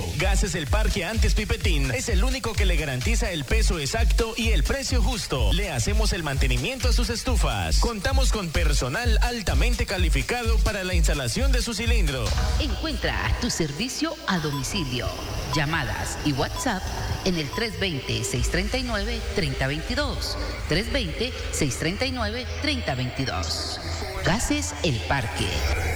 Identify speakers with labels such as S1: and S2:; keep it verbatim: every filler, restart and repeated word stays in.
S1: Gases El Parque antes Pipetín es el único que le garantiza el peso exacto y el precio justo. Le hacemos el mantenimiento a sus estufas. Contamos con personal altamente calificado para la instalación de su cilindro.
S2: Encuentra tu servicio a domicilio, llamadas y WhatsApp en el tres dos cero, seis tres nueve, tres cero dos dos. tres dos cero, seis tres nueve, tres cero dos dos. Gases El Parque.